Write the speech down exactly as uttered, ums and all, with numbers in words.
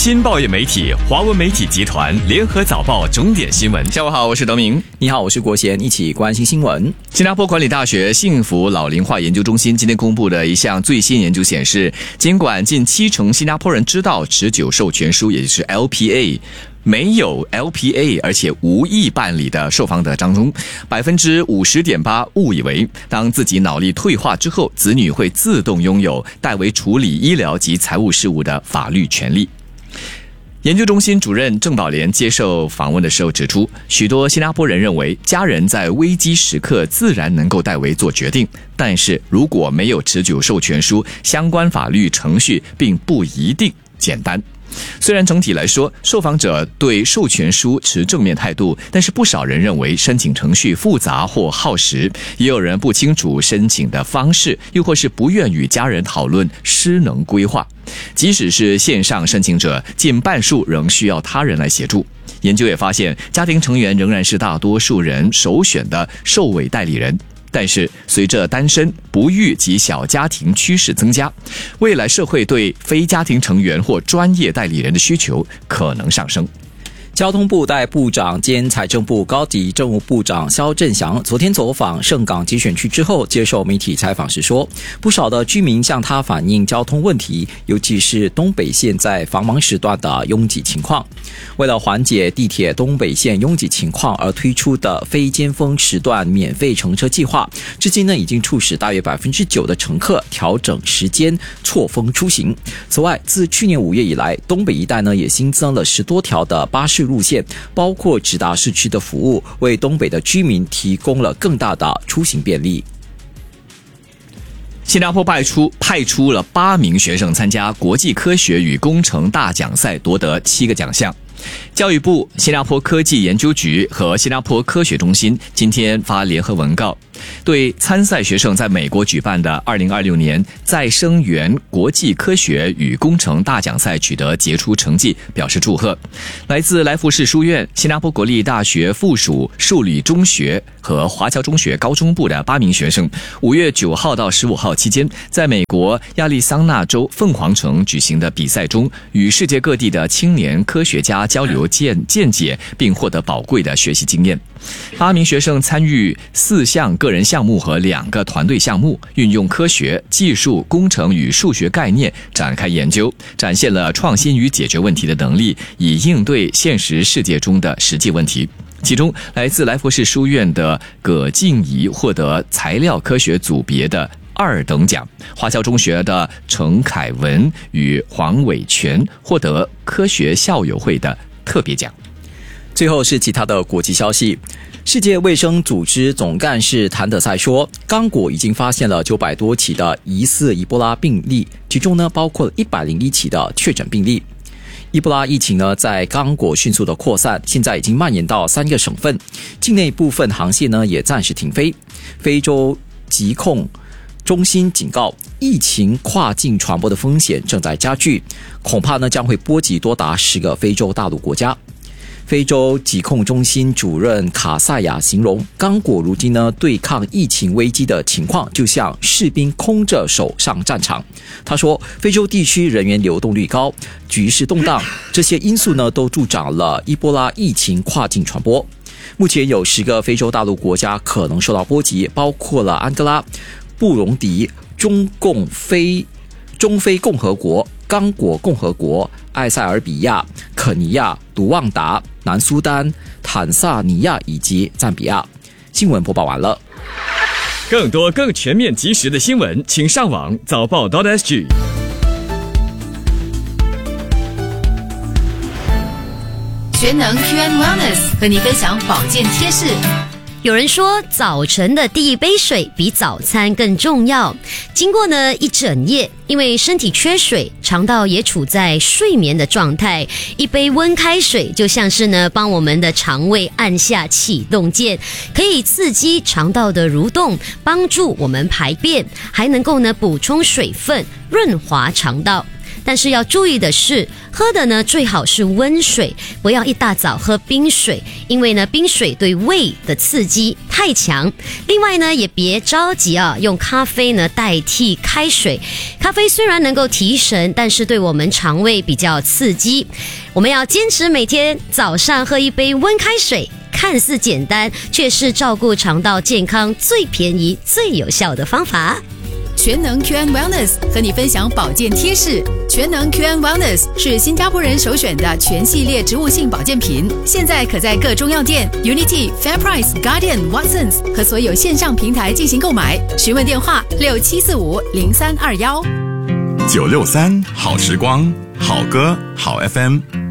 新报业媒体华文媒体集团联合早报重点新闻。下午好，我是德明。 你好，我是国贤，一起关心新闻。 新加坡管理大学幸福老龄化研究中心今天公布的一项最新研究显示，尽管近七成新加坡人知道持久授权书，也就是 L P A，没有 L P A 而且无意办理的受访者当中， 百分之五十点八 误以为当自己脑力退化之后，子女会自动拥有代为处理医疗及财务事务的法律权利。研究中心主任郑宝莲接受访问的时候指出，许多新加坡人认为家人在危机时刻自然能够代为做决定，但是如果没有持久授权书，相关法律程序并不一定简单。虽然整体来说受访者对授权书持正面态度，但是不少人认为申请程序复杂或耗时，也有人不清楚申请的方式，又或是不愿与家人讨论失能规划。即使是线上申请者，近半数仍需要他人来协助。研究也发现，家庭成员仍然是大多数人首选的受委代理人，但是随着单身、不育及小家庭趋势增加，未来社会对非家庭成员或专业代理人的需求可能上升。 交通部代部长兼财政部高级政务部长肖振祥昨天走访盛港集选区之后，接受媒体采访时说，不少的居民向他反映交通问题，尤其是东北线在繁忙时段的拥挤情况。为了缓解地铁东北线拥挤情况而推出的非尖峰时段免费乘车计划，至今呢已经促使大约 百分之九 的乘客调整时间错峰出行。此外，自去年五月以来，东北一带呢也新增了十多条的巴士路线，包括直达市区的服务，为东北的居民提供了更大的出行便利。 新加坡派出派出了八名学生参加国际科学与工程大奖赛，夺得七个奖项。教育部、新加坡科技研究局和新加坡科学中心今天发联合文告，对参赛学生在美国举办的二零二六年再生源国际科学与工程大奖赛取得杰出成绩表示祝贺。来自来福士书院、新加坡国立大学附属数理中学和华侨中学高中部的八名学生，五月九号到十五号期间，在美国亚利桑那州凤凰城举行的比赛中，与世界各地的青年科学家交流见见解，并获得宝贵的学习经验。八名学生参与四项个人项目和两个团队项目，运用科学、技术、工程与数学概念展开研究，展现了创新与解决问题的能力，以应对现实世界中的实际问题。其中，来自来福士书院的葛静怡获得材料科学组别的二等奖，华侨中学的程凯文与黄伟全获得科学校友会的特别奖。 最后是其他的国际消息。世界卫生组织总干事谭德赛说，刚果已经发现了九百多起的疑似伊波拉病例，其中呢包括了一百零一起的确诊病例。伊波拉疫情呢在刚果迅速的扩散，现在已经蔓延到三个省份，境内部分航线呢也暂时停飞。非洲疾控中心警告，疫情跨境传播的风险正在加剧，恐怕呢将会波及多达十个非洲大陆国家。非洲疾控中心主任卡萨亚形容，刚果如今呢对抗疫情危机的情况就像士兵空着手上战场。他说，非洲地区人员流动率高，局势动荡，这些因素呢都助长了伊波拉疫情跨境传播。目前有十个非洲大陆国家可能受到波及，包括了安哥拉、布隆迪、中共非中非共和国、刚果共和国、埃塞俄比亚、肯尼亚、卢旺达、南苏丹、坦萨尼亚以及赞比亚。新闻播报完了。 更多更全面及时的新闻，请上网早报 .sg。 全能 Q and Wellness 和你分享保健贴士。 有人说，早晨的第一杯水比早餐更重要。经过呢一整夜，因为身体缺水，肠道也处在睡眠的状态，一杯温开水就像是呢帮我们的肠胃按下启动键，可以刺激肠道的蠕动，帮助我们排便，还能够呢补充水分，润滑肠道。 但是要注意的是，喝的呢最好是温水，不要一大早喝冰水，因为呢冰水对胃的刺激太强。另外呢也别着急啊，用咖啡呢代替开水。咖啡虽然能够提神，但是对我们肠胃比较刺激。我们要坚持每天早上喝一杯温开水，看似简单，却是照顾肠道健康最便宜、最有效的方法。 全能 Q N Wellness 和你分享保健贴士。全能 Q N Wellness 是新加坡人首选的全系列植物性保健品，现在可在各中药店、Unity、FairPrice、Guardian、Watsons 和所有线上平台进行购买。询问电话六七四五零三二幺。 九六三好时光，好歌好 F M。